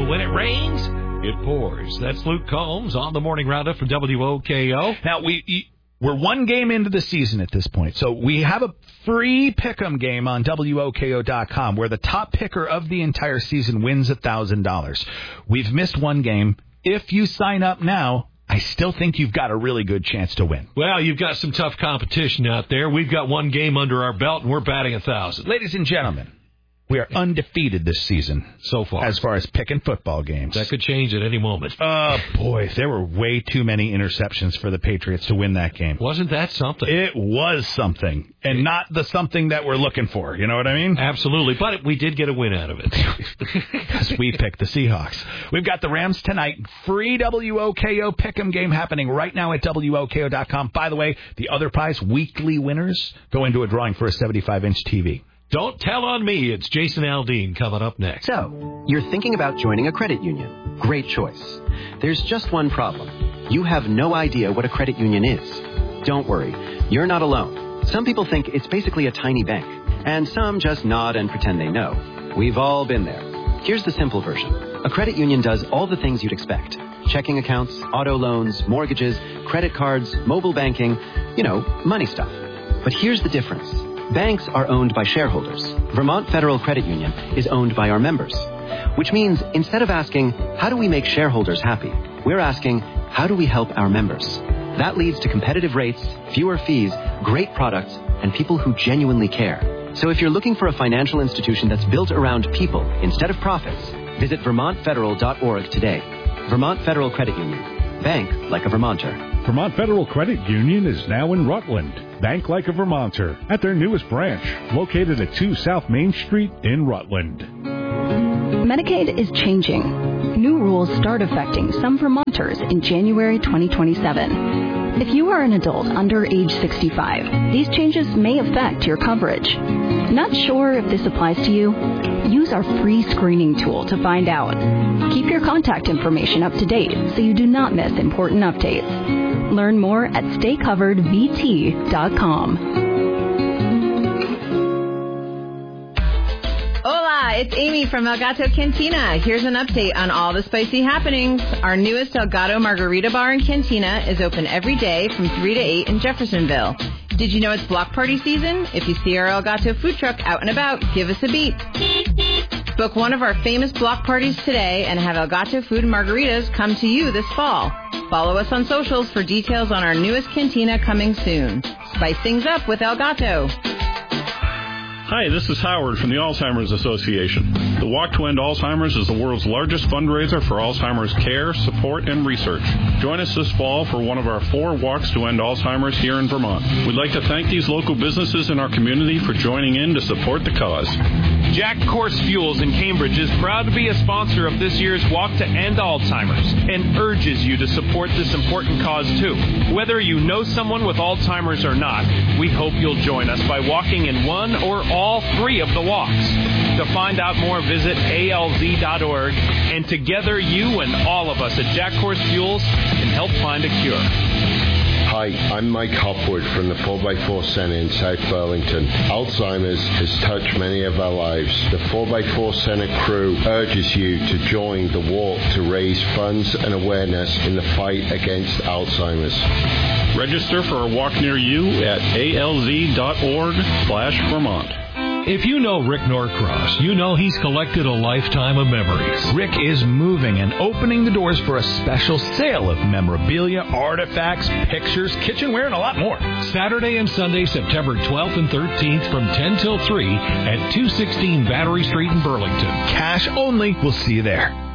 when it rains, it pours. That's Luke Combs on the Morning Roundup from WOKO. Now, we're one game into the season at this point, so we have a free pick'em game on WOKO.com where the top picker of the entire season wins $1,000. We've missed one game. If you sign up now, I still think you've got a really good chance to win. Well, you've got some tough competition out there. We've got one game under our belt, and we're batting 1,000. Ladies and gentlemen, we are undefeated this season so far as far as picking football games. That could change at any moment. Oh, boy, there were way too many interceptions for the Patriots to win that game. Wasn't that something? It was something, and not the something that we're looking for. You know what I mean? Absolutely, but we did get a win out of it. Because we picked the Seahawks. We've got the Rams tonight. Free WOKO pick'em game happening right now at WOKO.com. By the way, the other prize, weekly winners, go into a drawing for a 75-inch TV. Don't tell on me. It's Jason Aldean coming up next. So, you're thinking about joining a credit union. Great choice. There's just one problem. You have no idea what a credit union is. Don't worry. You're not alone. Some people think it's basically a tiny bank, and some just nod and pretend they know. We've all been there. Here's the simple version. A credit union does all the things you'd expect. Checking accounts, auto loans, mortgages, credit cards, mobile banking, money stuff. But here's the difference. Banks are owned by shareholders. Vermont Federal Credit Union is owned by our members. Which means instead of asking, how do we make shareholders happy? We're asking, how do we help our members? That leads to competitive rates, fewer fees, great products, and people who genuinely care. So if you're looking for a financial institution that's built around people instead of profits, visit VermontFederal.org today. Vermont Federal Credit Union. Bank like a Vermonter. Vermont Federal Credit Union is now in Rutland. Bank like a Vermonter at their newest branch, located at 2 South Main Street in Rutland. Medicaid is changing. New rules start affecting some Vermonters in January 2027. If you are an adult under age 65, these changes may affect your coverage. Not sure if this applies to you? Use our free screening tool to find out. Keep your contact information up to date so you do not miss important updates. Learn more at staycoveredvt.com. Hola, it's Amy from El Gato Cantina. Here's an update on all the spicy happenings. Our newest El Gato Margarita Bar and Cantina is open every day from 3 to 8 in Jeffersonville. Did you know it's block party season? If you see our El Gato food truck out and about, give us a beat. Book one of our famous block parties today and have El Gato food and margaritas come to you this fall. Follow us on socials for details on our newest cantina coming soon. Spice things up with El Gato. Hi, this is Howard from the Alzheimer's Association. The Walk to End Alzheimer's is the world's largest fundraiser for Alzheimer's care, support, and research. Join us this fall for one of our 4 Walks to End Alzheimer's here in Vermont. We'd like to thank these local businesses in our community for joining in to support the cause. Jack Course Fuels in Cambridge is proud to be a sponsor of this year's Walk to End Alzheimer's and urges you to support this important cause too. Whether you know someone with Alzheimer's or not, we hope you'll join us by walking in one or all 3 of the walks. To find out more, visit alz.org, and together you and all of us at Jack Course Fuels can help find a cure. Hi, I'm Mike Hopwood from the 4x4 Centre in South Burlington. Alzheimer's has touched many of our lives. The 4x4 Centre crew urges you to join the walk to raise funds and awareness in the fight against Alzheimer's. Register for a walk near you at alz.org/Vermont. If you know Rick Norcross, you know he's collected a lifetime of memories. Rick is moving and opening the doors for a special sale of memorabilia, artifacts, pictures, kitchenware, and a lot more. Saturday and Sunday, September 12th and 13th from 10 till 3 at 216 Battery Street in Burlington. Cash only. We'll see you there.